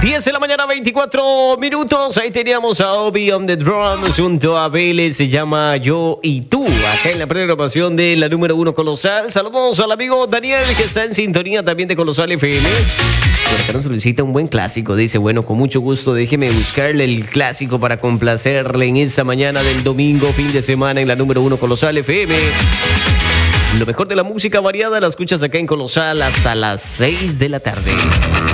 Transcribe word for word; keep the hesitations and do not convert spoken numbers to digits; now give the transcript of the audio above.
diez de la mañana, veinticuatro minutos. Ahí teníamos a Obi on the drums junto a Vélez. Se llama Yo y Tú. Acá en la programación de la número uno Colosal. Saludos al amigo Daniel, que está en sintonía también de Colosal F M. Por acá nos solicita un buen clásico. Dice, bueno, con mucho gusto, déjeme buscarle el clásico para complacerle en esa mañana del domingo, fin de semana, en la número uno Colosal F M. Lo mejor de la música variada la escuchas acá en Colosal hasta las seis de la tarde.